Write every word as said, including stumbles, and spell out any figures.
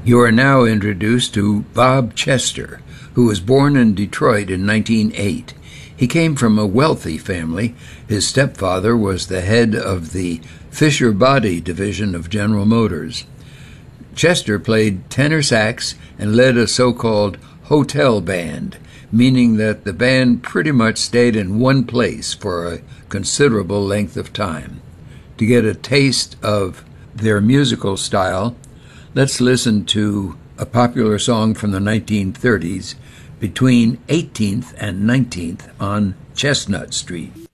You are now introduced to Bob Chester, who was born in Detroit in nineteen oh eight. He came from a wealthy family. His stepfather was the head of the Fisher Body division of General Motors. Chester played tenor sax and led a so-called hotel band, meaning that the band pretty much stayed in one place for a considerable length of time. To get a taste of their musical style, let's listen to a popular song from the nineteen thirties, Between eighteenth and nineteenth on Chestnut Street.